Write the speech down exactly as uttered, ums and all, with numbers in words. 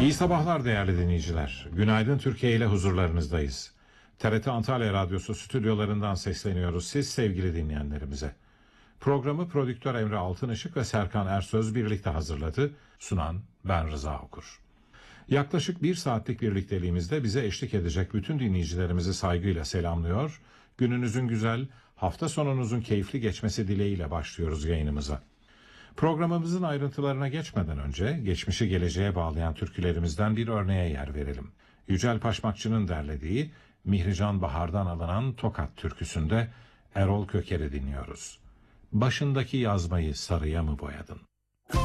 İyi sabahlar değerli dinleyiciler. Günaydın Türkiye ile huzurlarınızdayız. T R T Antalya Radyosu stüdyolarından sesleniyoruz siz sevgili dinleyenlerimize. Programı prodüktör Emre Altınışık ve Serkan Ersöz birlikte hazırladı. Sunan ben Rıza Okur. Yaklaşık bir saatlik birlikteliğimizde bize eşlik edecek bütün dinleyicilerimizi saygıyla selamlıyor. Gününüzün güzel, hafta sonunuzun keyifli geçmesi dileğiyle başlıyoruz yayınımıza. Programımızın ayrıntılarına geçmeden önce geçmişi geleceğe bağlayan türkülerimizden bir örneğe yer verelim. Yücel Paşmakçı'nın derlediği Mihrican Bahar'dan alınan Tokat türküsünde Erol Köker'i dinliyoruz. Başındaki yazmayı sarıya mı boyadın?